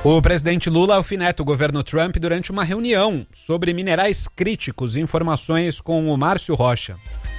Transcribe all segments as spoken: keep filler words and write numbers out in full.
O presidente Lula alfineta o governo Trump durante uma reunião sobre minerais críticos. Informações com o Márcio Rocha.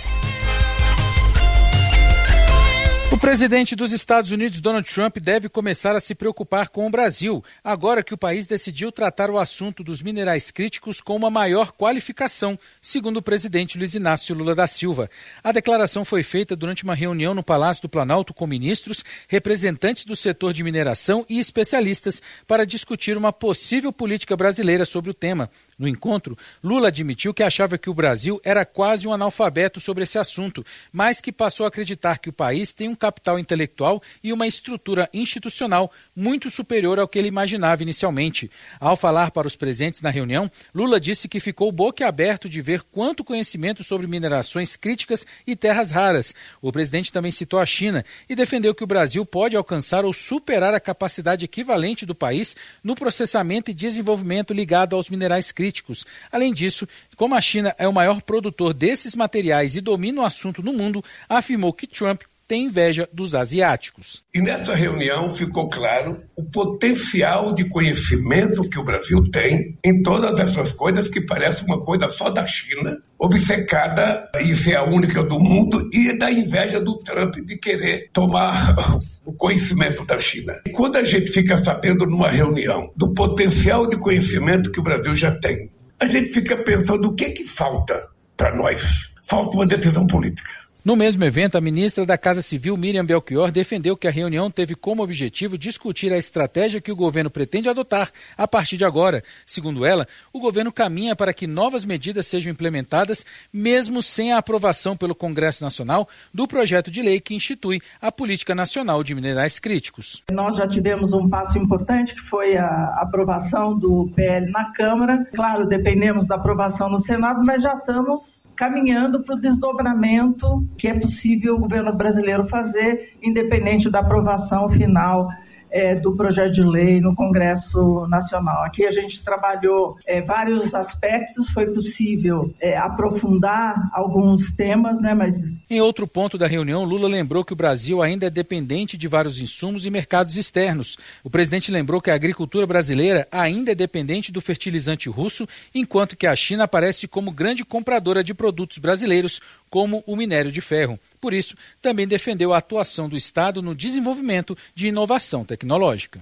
O presidente dos Estados Unidos, Donald Trump, deve começar a se preocupar com o Brasil, agora que o país decidiu tratar o assunto dos minerais críticos com uma maior qualificação, segundo o presidente Luiz Inácio Lula da Silva. A declaração foi feita durante uma reunião no Palácio do Planalto com ministros, representantes do setor de mineração e especialistas para discutir uma possível política brasileira sobre o tema. No encontro, Lula admitiu que achava que o Brasil era quase um analfabeto sobre esse assunto, mas que passou a acreditar que o país tem um capital intelectual e uma estrutura institucional muito superior ao que ele imaginava inicialmente. Ao falar para os presentes na reunião, Lula disse que ficou boquiaberto de ver quanto conhecimento sobre minerações críticas e terras raras. O presidente também citou a China e defendeu que o Brasil pode alcançar ou superar a capacidade equivalente do país no processamento e desenvolvimento ligado aos minerais críticos. Além disso, como a China é o maior produtor desses materiais e domina o assunto no mundo, afirmou que Trump tem inveja dos asiáticos. E nessa reunião ficou claro o potencial de conhecimento que o Brasil tem em todas essas coisas que parece uma coisa só da China, obcecada em ser a única do mundo, e da inveja do Trump de querer tomar o conhecimento da China. E quando a gente fica sabendo numa reunião do potencial de conhecimento que o Brasil já tem, a gente fica pensando o que que falta para nós. Falta uma decisão política. No mesmo evento, a ministra da Casa Civil, Miriam Belchior, defendeu que a reunião teve como objetivo discutir a estratégia que o governo pretende adotar a partir de agora. Segundo ela, o governo caminha para que novas medidas sejam implementadas, mesmo sem a aprovação pelo Congresso Nacional do projeto de lei que institui a Política Nacional de Minerais Críticos. Nós já tivemos um passo importante, que foi a aprovação do P L na Câmara. Claro, dependemos da aprovação no Senado, mas já estamos caminhando para o desdobramento que é possível o governo brasileiro fazer, independente da aprovação final é, do projeto de lei no Congresso Nacional. Aqui a gente trabalhou é, vários aspectos, foi possível é, aprofundar alguns temas, né? Mas... Em outro ponto da reunião, Lula lembrou que o Brasil ainda é dependente de vários insumos e mercados externos. O presidente lembrou que a agricultura brasileira ainda é dependente do fertilizante russo, enquanto que a China aparece como grande compradora de produtos brasileiros, como o minério de ferro. Por isso, também defendeu a atuação do Estado no desenvolvimento de inovação tecnológica.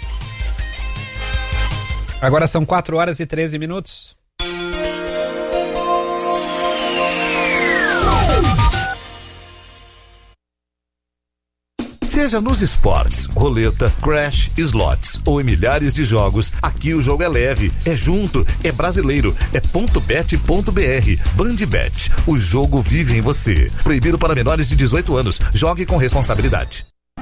Agora são quatro horas e treze minutos. Seja nos esportes, roleta, crash, slots ou em milhares de jogos, aqui o jogo é leve, é junto, é brasileiro, é ponto bet ponto br. Bandbet, o jogo vive em você. Proibido para menores de dezoito anos. Jogue com responsabilidade.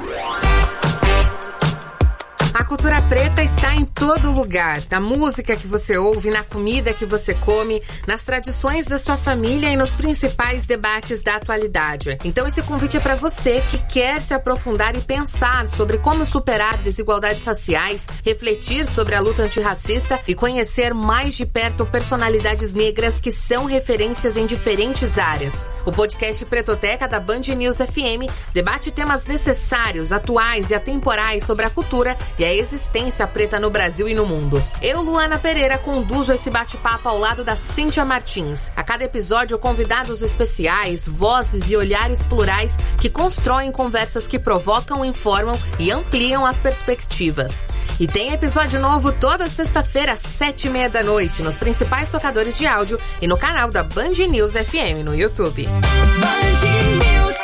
A cultura preta está em todo lugar, na música que você ouve, na comida que você come, nas tradições da sua família e nos principais debates da atualidade. Então esse convite é para você que quer se aprofundar e pensar sobre como superar desigualdades raciais, refletir sobre a luta antirracista e conhecer mais de perto personalidades negras que são referências em diferentes áreas. O podcast Pretoteca da Band News F M debate temas necessários, atuais e atemporais sobre a cultura e a existência preta no Brasil e no mundo. Eu, Luana Pereira, conduzo esse bate-papo ao lado da Cíntia Martins. A cada episódio, convidados especiais, vozes e olhares plurais que constroem conversas que provocam, informam e ampliam as perspectivas. E tem episódio novo toda sexta-feira, às sete e meia da noite, nos principais tocadores de áudio e no canal da Band News F M no YouTube. Band News.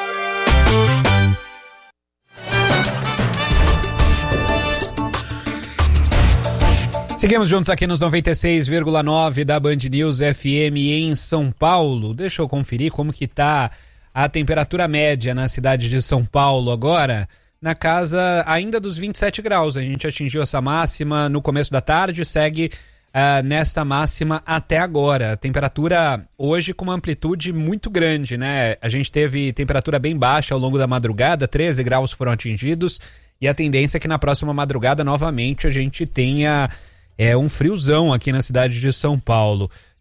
Seguimos juntos aqui nos noventa e seis vírgula nove da Band News F M em São Paulo. Deixa eu conferir como que tá a temperatura média na cidade de São Paulo agora, na casa ainda dos vinte e sete graus. A gente atingiu essa máxima no começo da tarde, segue uh, nesta máxima até agora. Temperatura hoje com uma amplitude muito grande, né? A gente teve temperatura bem baixa ao longo da madrugada, treze graus foram atingidos, e a tendência é que na próxima madrugada novamente a gente tenha... É um friozão aqui na cidade de São Paulo.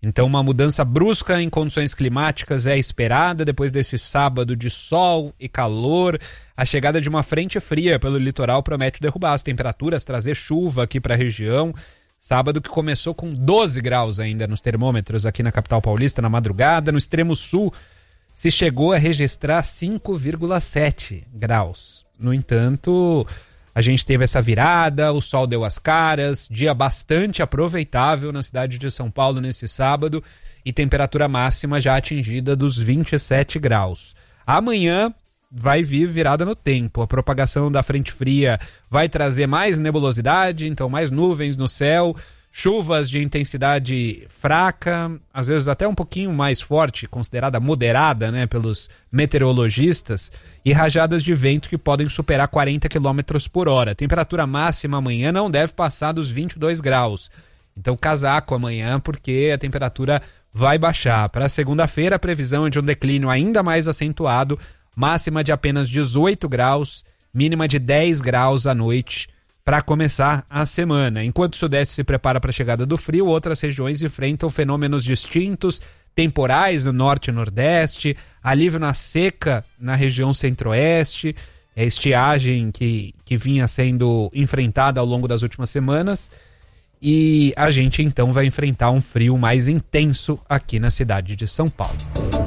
Então uma mudança brusca em condições climáticas é esperada depois desse sábado de sol e calor. A chegada de uma frente fria pelo litoral promete derrubar as temperaturas, trazer chuva aqui para a região. Sábado que começou com doze graus ainda nos termômetros aqui na capital paulista na madrugada. No extremo sul se chegou a registrar cinco vírgula sete graus. No entanto, a gente teve essa virada, o sol deu as caras, dia bastante aproveitável na cidade de São Paulo nesse sábado e temperatura máxima já atingida dos vinte e sete graus. Amanhã vai vir virada no tempo. A propagação da frente fria vai trazer mais nebulosidade, então mais nuvens no céu, chuvas de intensidade fraca, às vezes até um pouquinho mais forte, considerada moderada, né, pelos meteorologistas, e rajadas de vento que podem superar quarenta quilômetros por hora. A temperatura máxima amanhã não deve passar dos vinte e dois graus. Então casaco amanhã, porque a temperatura vai baixar. Para segunda-feira, a previsão é de um declínio ainda mais acentuado, máxima de apenas dezoito graus, mínima de dez graus à noite, para começar a semana. Enquanto o Sudeste se prepara para a chegada do frio, outras regiões enfrentam fenômenos distintos, temporais no Norte e Nordeste, alívio na seca na região Centro-Oeste, é a estiagem que, que vinha sendo enfrentada ao longo das últimas semanas, e a gente então vai enfrentar um frio mais intenso aqui na cidade de São Paulo.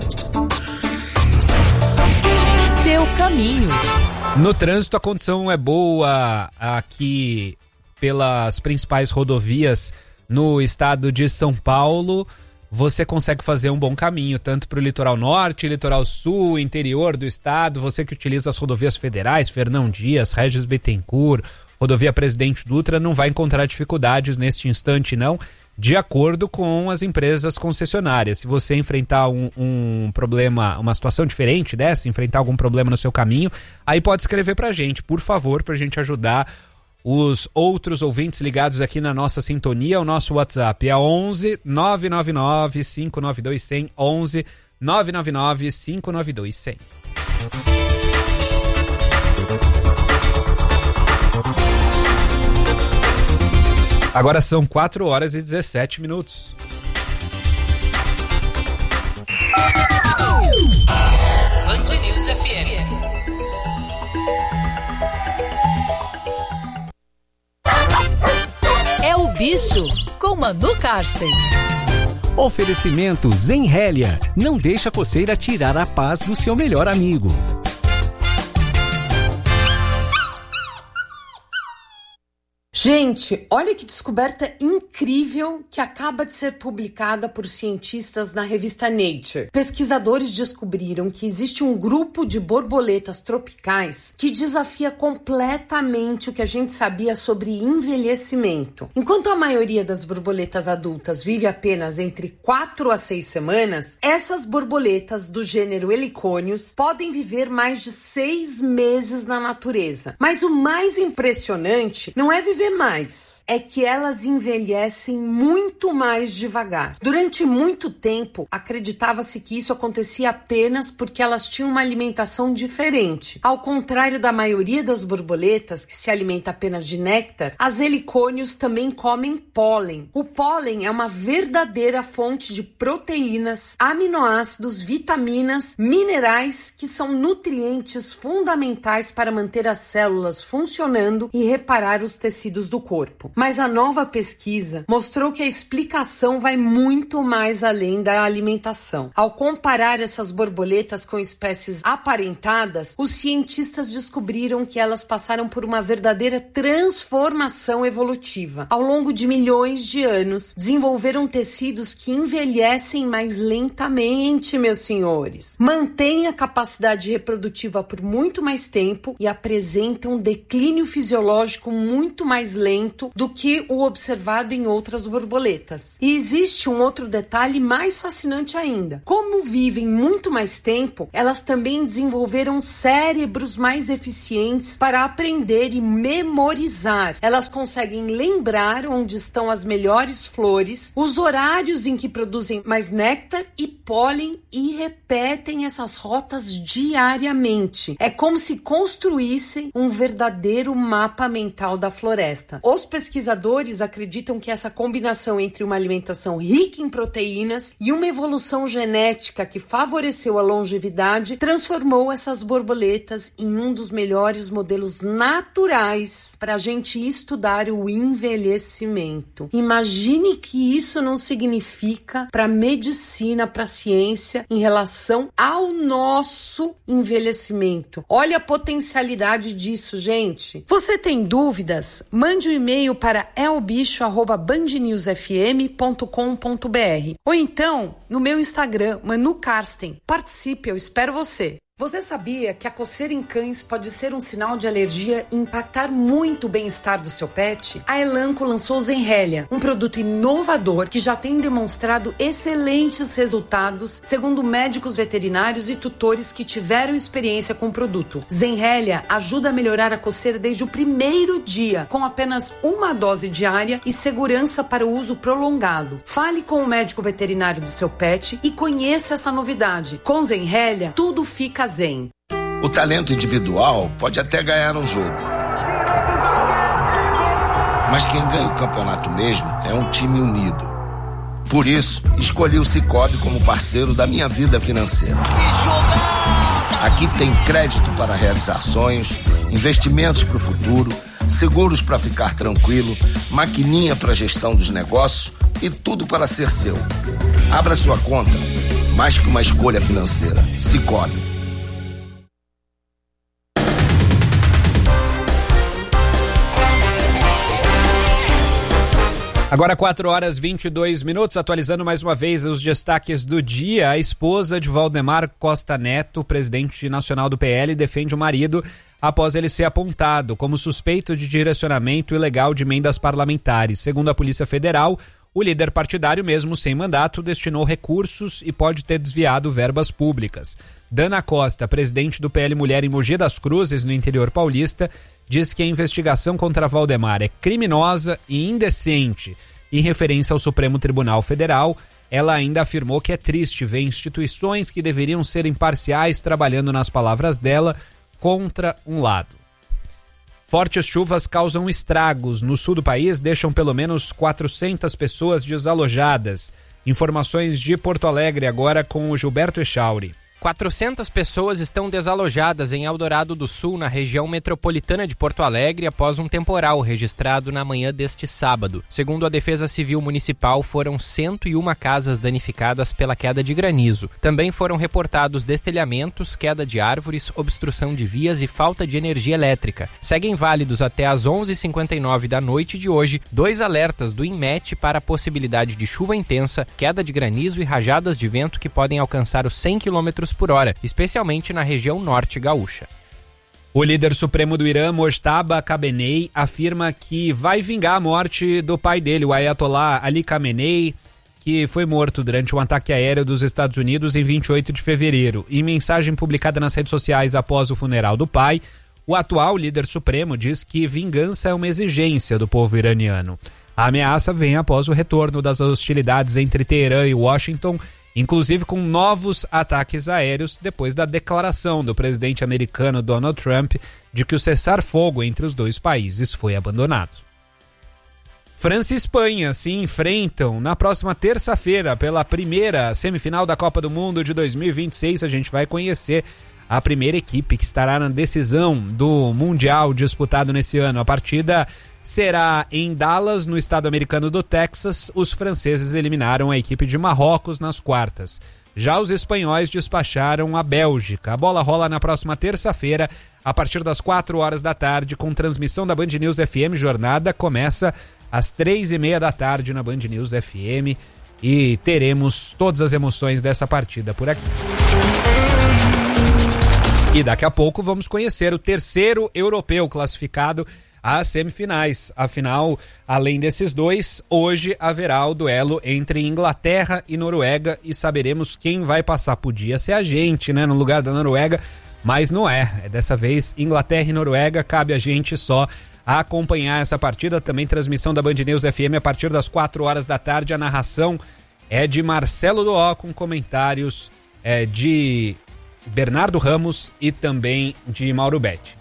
Seu caminho. No trânsito a condição é boa aqui pelas principais rodovias no estado de São Paulo. Você consegue fazer um bom caminho, tanto para o litoral norte, litoral sul, interior do estado. Você que utiliza as rodovias federais, Fernão Dias, Regis Bittencourt, rodovia Presidente Dutra, não vai encontrar dificuldades neste instante não, de acordo com as empresas concessionárias. Se você enfrentar um, um problema, uma situação diferente dessa, enfrentar algum problema no seu caminho, aí pode escrever pra gente, por favor, pra gente ajudar os outros ouvintes ligados aqui na nossa sintonia. O nosso WhatsApp é onze nove nove nove cinco nove dois zero zero, onze nove nove nove cinco nove dois zero zero. Agora são quatro horas e dezessete minutos. Band News F M. É o Bicho, com Manu Karsten. Oferecimento Zenrélia. Não deixa a coceira tirar a paz do seu melhor amigo. Gente, olha que descoberta incrível que acaba de ser publicada por cientistas na revista Nature. Pesquisadores descobriram que existe um grupo de borboletas tropicais que desafia completamente o que a gente sabia sobre envelhecimento. Enquanto a maioria das borboletas adultas vive apenas entre quatro a seis semanas, essas borboletas do gênero Heliconius podem viver mais de seis meses na natureza. Mas o mais impressionante não é viver mais, é que elas envelhecem muito mais devagar. Durante muito tempo, acreditava-se que isso acontecia apenas porque elas tinham uma alimentação diferente. Ao contrário da maioria das borboletas, que se alimenta apenas de néctar, as helicônios também comem pólen. O pólen é uma verdadeira fonte de proteínas, aminoácidos, vitaminas, minerais, que são nutrientes fundamentais para manter as células funcionando e reparar os tecidos do corpo. Mas a nova pesquisa mostrou que a explicação vai muito mais além da alimentação. Ao comparar essas borboletas com espécies aparentadas, os cientistas descobriram que elas passaram por uma verdadeira transformação evolutiva. Ao longo de milhões de anos, desenvolveram tecidos que envelhecem mais lentamente, meus senhores. Mantêm a capacidade reprodutiva por muito mais tempo e apresentam um declínio fisiológico muito mais lento do que o observado em outras borboletas. E existe um outro detalhe mais fascinante ainda. Como vivem muito mais tempo, elas também desenvolveram cérebros mais eficientes para aprender e memorizar. Elas conseguem lembrar onde estão as melhores flores, os horários em que produzem mais néctar e pólen e repetem essas rotas diariamente. É como se construíssem um verdadeiro mapa mental da floresta. floresta. Os pesquisadores acreditam que essa combinação entre uma alimentação rica em proteínas e uma evolução genética que favoreceu a longevidade transformou essas borboletas em um dos melhores modelos naturais para a gente estudar o envelhecimento. Imagine que isso não significa para a medicina, para a ciência em relação ao nosso envelhecimento. Olha a potencialidade disso, gente. Você tem dúvidas? Mande um e-mail para elbicho arroba band news f m ponto com ponto b r ou então no meu Instagram, Manu Karsten. Participe, eu espero você. Você sabia que a coceira em cães pode ser um sinal de alergia e impactar muito o bem-estar do seu pet? A Elanco lançou Zenrelia, um produto inovador que já tem demonstrado excelentes resultados, segundo médicos veterinários e tutores que tiveram experiência com o produto. Zenrelia ajuda a melhorar a coceira desde o primeiro dia, com apenas uma dose diária e segurança para o uso prolongado. Fale com o médico veterinário do seu pet e conheça essa novidade. Com Zenrelia, tudo fica zen. O talento individual pode até ganhar um jogo, mas quem ganha o campeonato mesmo é um time unido. Por isso, escolhi o Sicoob como parceiro da minha vida financeira. Aqui tem crédito para realizar sonhos, investimentos para o futuro, seguros para ficar tranquilo, maquininha para gestão dos negócios e tudo para ser seu. Abra sua conta, mais que uma escolha financeira. Sicoob. Agora quatro horas e vinte e dois minutos, atualizando mais uma vez os destaques do dia. A esposa de Valdemar Costa Neto, presidente nacional do P L, defende o marido após ele ser apontado como suspeito de direcionamento ilegal de emendas parlamentares. Segundo a Polícia Federal, o líder partidário, mesmo sem mandato, destinou recursos e pode ter desviado verbas públicas. Dana Costa, presidente do P L Mulher em Mogi das Cruzes, no interior paulista, diz que a investigação contra Valdemar é criminosa e indecente. Em referência ao Supremo Tribunal Federal, ela ainda afirmou que é triste ver instituições que deveriam ser imparciais trabalhando, nas palavras dela, contra um lado. Fortes chuvas causam estragos no sul do país, deixam pelo menos quatrocentas pessoas desalojadas. Informações de Porto Alegre agora com o Gilberto Echauri. quatrocentas pessoas estão desalojadas em Eldorado do Sul, na região metropolitana de Porto Alegre, após um temporal registrado na manhã deste sábado. Segundo a Defesa Civil Municipal, foram cento e uma casas danificadas pela queda de granizo. Também foram reportados destelhamentos, queda de árvores, obstrução de vias e falta de energia elétrica. Seguem válidos até às onze e cinquenta e nove da noite de hoje dois alertas do INMET para a possibilidade de chuva intensa, queda de granizo e rajadas de vento que podem alcançar os cem quilômetros por hora, especialmente na região norte gaúcha. O líder supremo do Irã, Mojtaba Khamenei, afirma que vai vingar a morte do pai dele, o Ayatollah Ali Khamenei, que foi morto durante um ataque aéreo dos Estados Unidos em vinte e oito de fevereiro. Em mensagem publicada nas redes sociais após o funeral do pai, o atual líder supremo diz que vingança é uma exigência do povo iraniano. A ameaça vem após o retorno das hostilidades entre Teherã e Washington, inclusive com novos ataques aéreos depois da declaração do presidente americano Donald Trump de que o cessar-fogo entre os dois países foi abandonado. França e Espanha se enfrentam na próxima terça-feira pela primeira semifinal da Copa do Mundo de dois mil e vinte e seis. A gente vai conhecer a primeira equipe que estará na decisão do Mundial disputado nesse ano. A partida será em Dallas, no estado americano do Texas. Os franceses eliminaram a equipe de Marrocos nas quartas. Já os espanhóis despacharam a Bélgica. A bola rola na próxima terça-feira, a partir das quatro horas da tarde, com transmissão da Band News F M. Jornada começa às três e meia da tarde na Band News F M e teremos todas as emoções dessa partida por aqui. E daqui a pouco vamos conhecer o terceiro europeu classificado às semifinais. Afinal, além desses dois, hoje haverá o duelo entre Inglaterra e Noruega e saberemos quem vai passar. Podia ser a gente, né, no lugar da Noruega, mas não é. Dessa vez, Inglaterra e Noruega, cabe a gente só a acompanhar essa partida. Também transmissão da Band News F M a partir das quatro horas da tarde. A narração é de Marcelo Doó, com comentários é, de Bernardo Ramos e também de Mauro Betti.